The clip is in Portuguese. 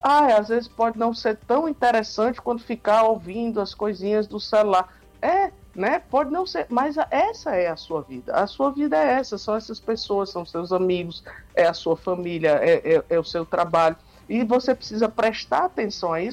às vezes pode não ser tão interessante quando ficar ouvindo as coisinhas do celular. Né? Pode não ser, mas essa é a sua vida. A sua vida é essa, são essas pessoas, são seus amigos, é a sua família, é o seu trabalho. E você precisa prestar atenção a isso.